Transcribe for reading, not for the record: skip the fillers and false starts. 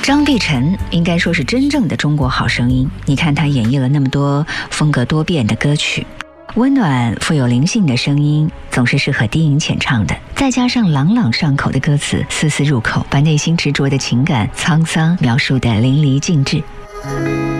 张碧晨应该说是真正的中国好声音，你看他演绎了那么多风格多变的歌曲，温暖富有灵性的声音总是适合低吟浅唱的，再加上朗朗上口的歌词，丝丝入口，把内心执着的情感沧桑描述得淋漓尽致。